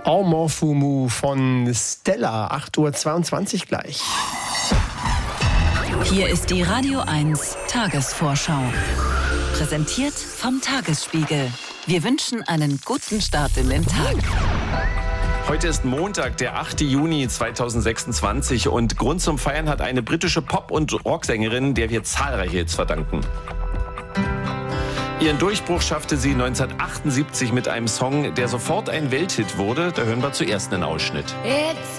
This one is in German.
Amorphumu von Stella, 8:22 Uhr gleich. Hier ist die Radio 1 Tagesvorschau. Präsentiert vom Tagesspiegel. Wir wünschen einen guten Start in den Tag. Heute ist Montag, der 8. Juni 2026 und Grund zum Feiern hat eine britische Pop- und Rocksängerin, der wir zahlreiche Hits verdanken. Ihren Durchbruch schaffte sie 1978 mit einem Song, der sofort ein Welthit wurde. Da hören wir zuerst einen Ausschnitt. It's